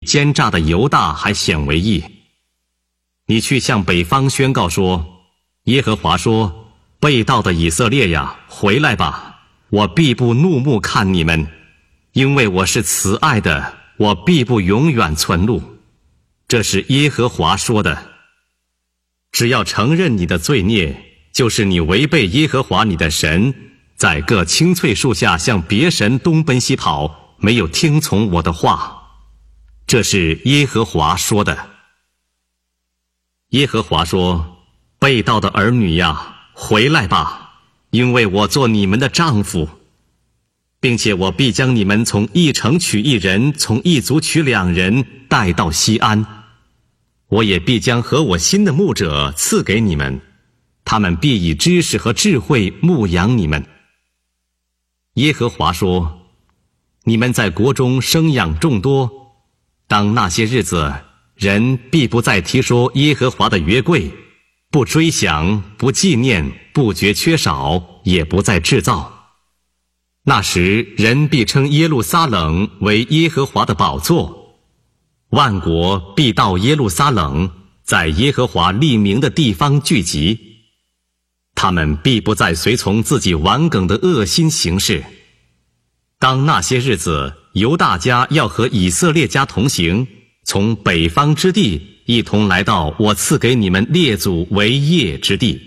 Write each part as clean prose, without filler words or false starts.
奸诈的犹大还显为义。你去向北方宣告说，耶和华说，背道的以色列呀，回来吧，我必不怒目看你们，因为我是慈爱的，我必不永远存怒。这是耶和华说的。只要承认你的罪孽，就是你违背耶和华你的神，在各青翠树下向别神东奔西跑，没有听从我的话。这是耶和华说的。耶和华说，背道的儿女呀，回来吧，因为我做你们的丈夫，并且我必将你们从一城取一人，从一族取2人，带到西安。我也必将和我心的牧者赐给你们，他们必以知识和智慧牧养你们。耶和华说，你们在国中生养众多，当那些日子，人必不再提说耶和华的约柜，不追想，不纪念，不觉缺少，也不再制造。那时，人必称耶路撒冷为耶和华的宝座，万国必到耶路撒冷，在耶和华立名的地方聚集。他们必不再随从自己顽梗的恶心行事。当那些日子，犹大家要和以色列家同行，从北方之地一同来到我赐给你们列祖为业之地。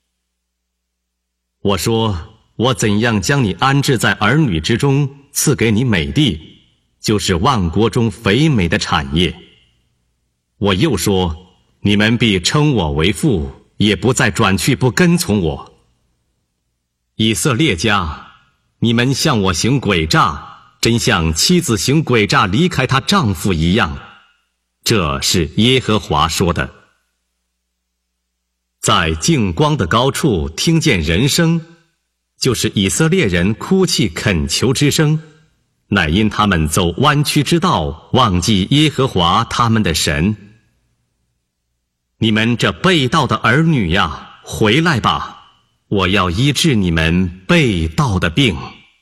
我说，我怎样将你安置在儿女之中，赐给你美地，就是万国中肥美的产业。我又说，你们必称我为父，也不再转去不跟从我。以色列家，你们向我行诡诈，真像妻子行诡诈离开她丈夫一样。这是耶和华说的。在净光的高处听见人声，就是以色列人哭泣恳求之声，乃因他们走弯曲之道，忘记耶和华他们的神。你们这背道的儿女呀，回来吧，我要医治你们背道的病。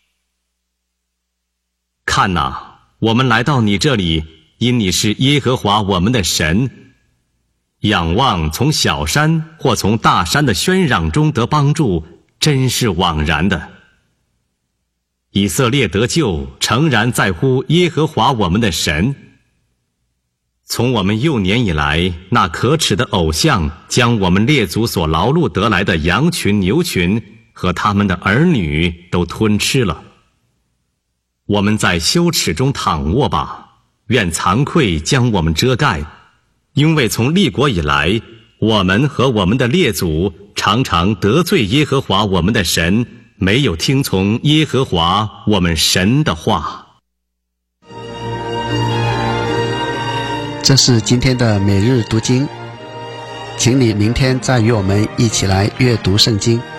看哪，我们来到你这里，因你是耶和华我们的神。仰望从小山或从大山的喧嚷中得帮助，真是枉然的。以色列得救，诚然在乎耶和华我们的神。从我们幼年以来，那可耻的偶像将我们列祖所劳碌得来的羊群牛群和他们的儿女都吞吃了。我们在羞耻中躺卧吧，愿惭愧将我们遮盖，因为从立国以来，我们和我们的列祖常常得罪耶和华我们的神，没有听从耶和华我们神的话。 这是今天的每日读经，请你明天再与我们一起来阅读圣经。